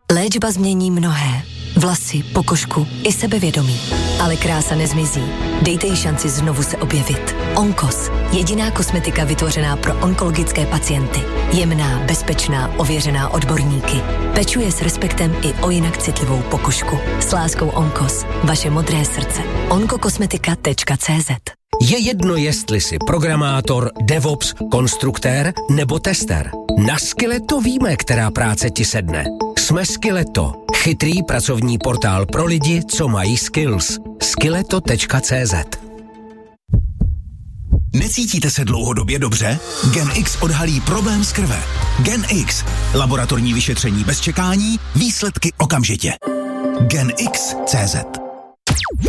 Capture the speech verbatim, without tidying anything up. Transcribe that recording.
Léčba změní mnohé. Vlasy, pokožku i sebevědomí. Ale krása nezmizí. Dejte jí šanci znovu se objevit. Onkos. Jediná kosmetika vytvořená pro onkologické pacienty. Jemná, bezpečná, ověřená odborníky. Pečuje s respektem i o jinak citlivou pokožku. S láskou Onkos. Vaše modré srdce. onkokosmetika tečka cé zet. Je jedno, jestli jsi programátor, DevOps, konstruktér nebo tester. Na Skilleto víme, která práce ti sedne. Jsme Skilleto. Chytrý pracovní portál pro lidi, co mají skills. skilleto tečka cé zet. Necítíte se dlouhodobě dobře? Gen X odhalí problém z krve. Gen X. Laboratorní vyšetření bez čekání, výsledky okamžitě. Gen X tečka cé zet